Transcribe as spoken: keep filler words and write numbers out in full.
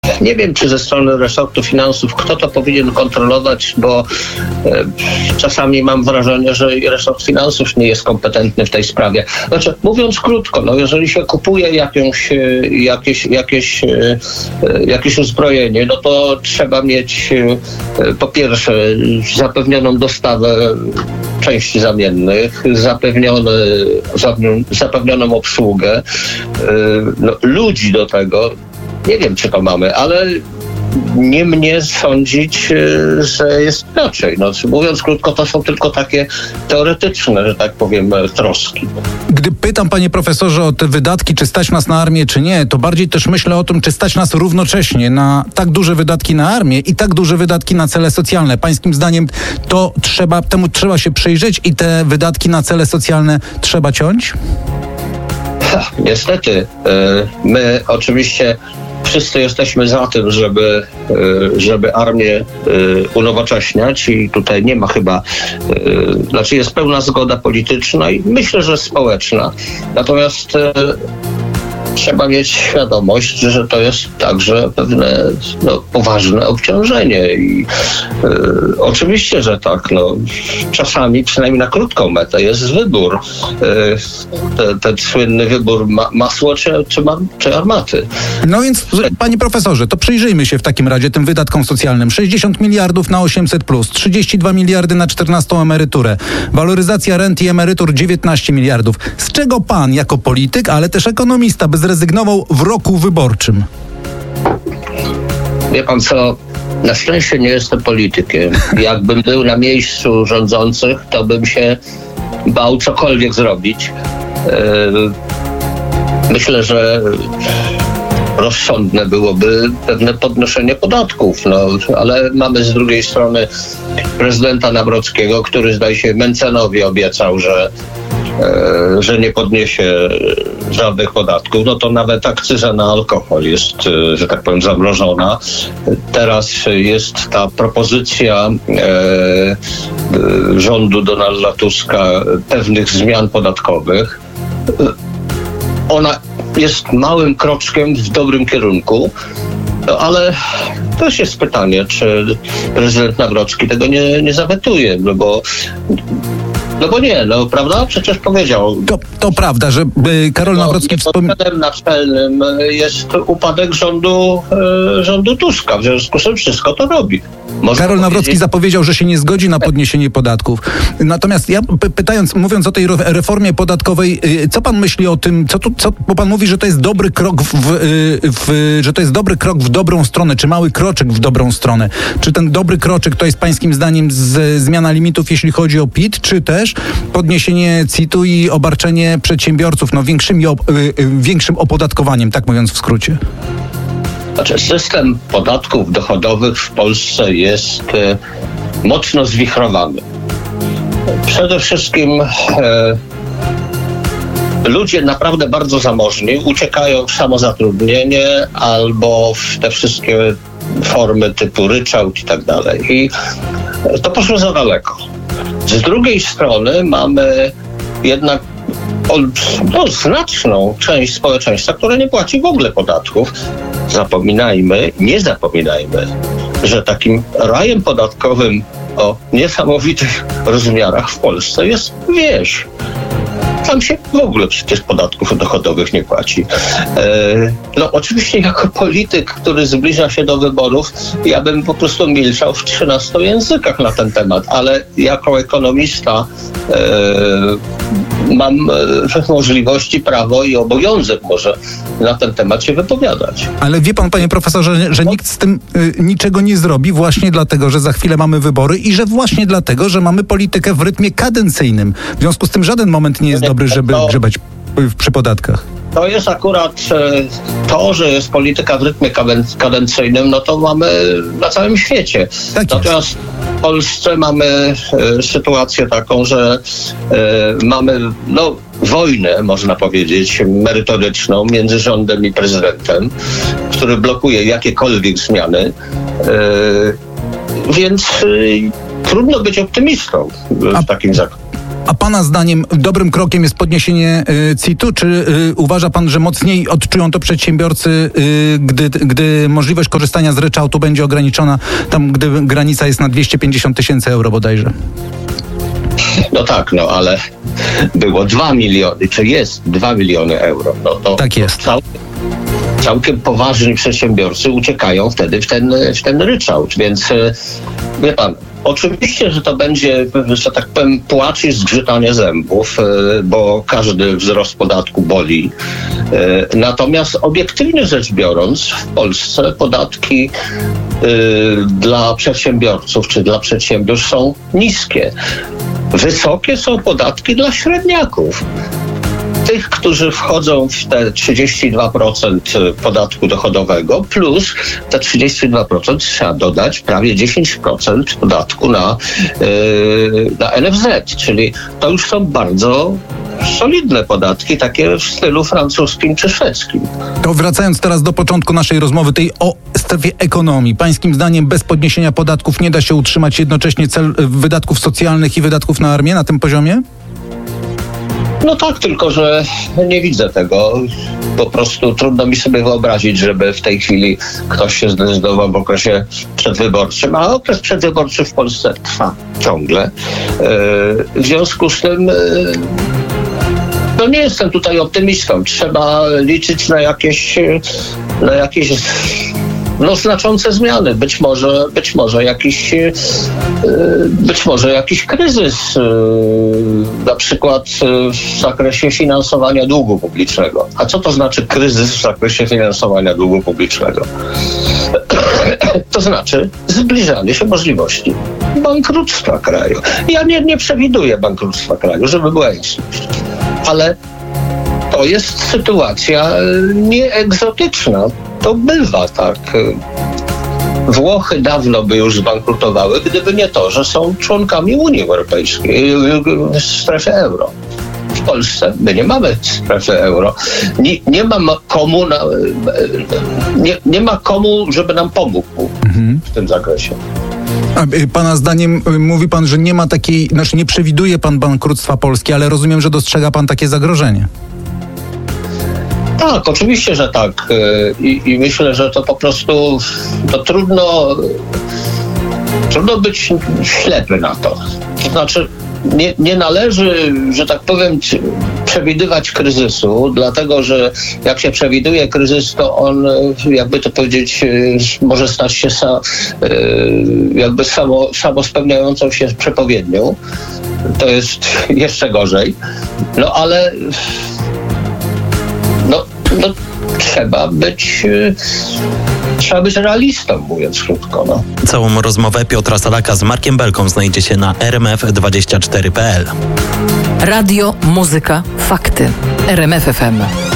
Nie wiem, czy ze strony resortu finansów kto to powinien kontrolować, bo e, czasami mam wrażenie, że resort finansów nie jest kompetentny w tej sprawie. Znaczy, mówiąc krótko, no jeżeli się kupuje jakąś, e, jakieś, jakieś, e, jakieś uzbrojenie, no to trzeba mieć e, po pierwsze zapewnioną dostawę części zamiennych, zapewnione, zapewnioną obsługę, e, no, ludzi do tego. Nie wiem, czy to mamy, ale nie mnie sądzić, że jest inaczej. No, mówiąc krótko, to są tylko takie teoretyczne, że tak powiem, troski. Gdy pytam, panie profesorze, o te wydatki, czy stać nas na armię, czy nie, to bardziej też myślę o tym, czy stać nas równocześnie na tak duże wydatki na armię i tak duże wydatki na cele socjalne. Pańskim zdaniem to trzeba, temu trzeba się przyjrzeć i te wydatki na cele socjalne trzeba ciąć? Ha, niestety. My oczywiście wszyscy jesteśmy za tym, żeby, żeby armię unowocześniać i tutaj nie ma chyba, znaczy jest pełna zgoda polityczna i myślę, że społeczna. Natomiast trzeba mieć świadomość, że to jest także pewne no, poważne obciążenie i y, oczywiście, że tak, no, czasami przynajmniej na krótką metę jest wybór, y, te, ten słynny wybór ma, masło czy, czy, ma, czy armaty. No więc, panie profesorze, to przyjrzyjmy się w takim razie tym wydatkom socjalnym. sześćdziesiąt miliardów na osiemset plus, trzydzieści dwa miliardy na czternastą emeryturę, waloryzacja rent i emerytur dziewiętnaście miliardów. Z czego pan jako polityk, ale też ekonomista by zrezygnował w roku wyborczym? Wie pan co, na szczęście nie jestem politykiem. Jakbym był na miejscu rządzących, to bym się bał cokolwiek zrobić. Myślę, że rozsądne byłoby pewne podnoszenie podatków, no, ale mamy z drugiej strony prezydenta Nawrockiego, który zdaje się Mentzenowi obiecał, że E, że nie podniesie żadnych podatków, no to nawet akcyza na alkohol jest, e, że tak powiem, zamrożona. Teraz jest ta propozycja e, e, rządu Donalda Tuska pewnych zmian podatkowych. E, ona jest małym kroczkiem w dobrym kierunku, no, ale też jest pytanie, czy prezydent Nawrocki tego nie, nie zawetuje, no bo No bo nie, no prawda? Przecież powiedział. To, to prawda, że y, Karol no, Nawrocki wspomniał. Celem naczelnym jest upadek rządu, y, rządu Tuska. W związku z tym wszystko to robi. Można Karol Nawrocki powiedzieć... zapowiedział, że się nie zgodzi na podniesienie podatków. Natomiast ja py- pytając, mówiąc o tej reformie podatkowej, y, co pan myśli o tym, co tu, co, bo pan mówi, że to jest dobry krok w, w, w, że to jest dobry krok w dobrą stronę, czy mały kroczek w dobrą stronę. Czy ten dobry kroczek to jest pańskim zdaniem z, zmiana limitów, jeśli chodzi o P I T, czy też podniesienie C I T-u i obarczenie przedsiębiorców no, większymi op- y, y, większym opodatkowaniem, tak mówiąc w skrócie? Znaczy, system podatków dochodowych w Polsce jest e, mocno zwichrowany. Przede wszystkim e, ludzie naprawdę bardzo zamożni uciekają w samozatrudnienie albo w te wszystkie formy typu ryczałt i tak dalej. I to poszło za daleko. Z drugiej strony mamy jednak no, znaczną część społeczeństwa, które nie płaci w ogóle podatków. Zapominajmy, nie zapominajmy, że takim rajem podatkowym o niesamowitych rozmiarach w Polsce jest wieś. Tam się w ogóle przecież podatków dochodowych nie płaci. E, no oczywiście jako polityk, który zbliża się do wyborów, ja bym po prostu milczał w trzynastu językach na ten temat, ale jako ekonomista e, mam e, możliwości, prawo i obowiązek może na ten temat się wypowiadać. Ale wie pan, panie profesorze, że, że nikt z tym y, niczego nie zrobi właśnie dlatego, że za chwilę mamy wybory i że właśnie dlatego, że mamy politykę w rytmie kadencyjnym. W związku z tym żaden moment nie jest dobry, żeby to, grzebać przy podatkach. To jest akurat to, że jest polityka w rytmie kadencyjnym, no to mamy na całym świecie. Tak Natomiast jest. w Polsce mamy e, sytuację taką, że e, mamy no, wojnę, można powiedzieć, merytoryczną między rządem i prezydentem, który blokuje jakiekolwiek zmiany. E, więc e, trudno być optymistą w A... takim zakresie. A pana zdaniem dobrym krokiem jest podniesienie y, C I T-u, czy y, uważa pan, że mocniej odczują to przedsiębiorcy, y, gdy, gdy możliwość korzystania z ryczałtu będzie ograniczona, tam gdy granica jest na dwieście pięćdziesiąt tysięcy euro bodajże? No tak, no ale było dwa miliony, czy jest dwa miliony euro. No to, tak jest. To całkiem, całkiem poważni przedsiębiorcy uciekają wtedy w ten, w ten ryczałt, więc wie pan, oczywiście, że to będzie, że tak powiem, płacz i zgrzytanie zębów, bo każdy wzrost podatku boli. Natomiast obiektywnie rzecz biorąc, w Polsce podatki dla przedsiębiorców czy dla przedsiębiorstw są niskie. Wysokie są podatki dla średniaków. Tych, którzy wchodzą w te trzydzieści dwa procent podatku dochodowego, plus te trzydzieści dwa procent trzeba dodać prawie dziesięć procent podatku na, yy, na N F Z, czyli to już są bardzo solidne podatki, takie w stylu francuskim czy szwedzkim. To wracając teraz do początku naszej rozmowy, tej o strefie ekonomii. Pańskim zdaniem bez podniesienia podatków nie da się utrzymać jednocześnie cel wydatków socjalnych i wydatków na armię na tym poziomie? No tak, tylko że nie widzę tego. Po prostu trudno mi sobie wyobrazić, żeby w tej chwili ktoś się zdecydował w okresie przedwyborczym, a okres przedwyborczy w Polsce trwa ciągle. W związku z tym no nie jestem tutaj optymistą. Trzeba liczyć na jakieś, na jakieś no, znaczące zmiany. Być może, być może jakiś być może jakiś kryzys, na przykład w zakresie finansowania długu publicznego. A co to znaczy kryzys w zakresie finansowania długu publicznego? To znaczy zbliżanie się możliwości bankructwa kraju. Ja nie, nie przewiduję bankructwa kraju, żeby była jasność. Ale to jest sytuacja nieegzotyczna. To bywa tak. Włochy dawno by już zbankrutowały, gdyby nie to, że są członkami Unii Europejskiej, w strefie euro. W Polsce my nie mamy strefy euro. Nie, nie ma komu, na, nie, nie ma komu, żeby nam pomógł mhm. w tym zakresie. A pana zdaniem mówi pan, że nie ma takiej, znaczy nie przewiduje pan bankructwa Polski, ale rozumiem, że dostrzega pan takie zagrożenie. Tak, oczywiście, że tak. I, i myślę, że to po prostu to trudno, trudno być ślepy na to. To znaczy nie, nie należy, że tak powiem, przewidywać kryzysu, dlatego że jak się przewiduje kryzys, to on, jakby to powiedzieć, może stać się sa, jakby samo, samospełniającą się przepowiednią. To jest jeszcze gorzej. No ale no, no trzeba być trzeba być realistą, mówiąc krótko. No. Całą rozmowę Piotra Salaka z Markiem Belką znajdziecie na r m f dwadzieścia cztery kropka p l. Radio, muzyka, fakty. R M F F M.